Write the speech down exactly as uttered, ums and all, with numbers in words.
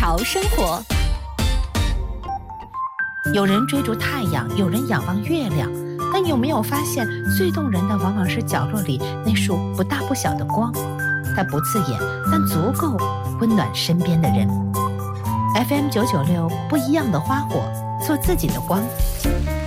潮生活。有人追逐太阳，有人仰望月亮，但有没有发现，最动人的往往是角落里那束不大不小的光？它不刺眼，但足够温暖身边的人。F M 九九六，不一样的花火，做自己的光。